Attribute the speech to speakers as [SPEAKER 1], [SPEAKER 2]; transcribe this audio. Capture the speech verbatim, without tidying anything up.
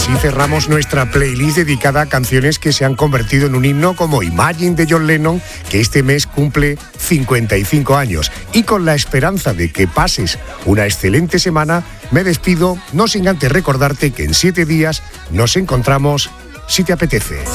[SPEAKER 1] así cerramos nuestra playlist dedicada a canciones que se han convertido en un himno, como Imagine de John Lennon, que este mes cumple cincuenta y cinco años. Y con la esperanza de que pases una excelente semana, me despido, no sin antes recordarte que en siete días nos encontramos si te apetece.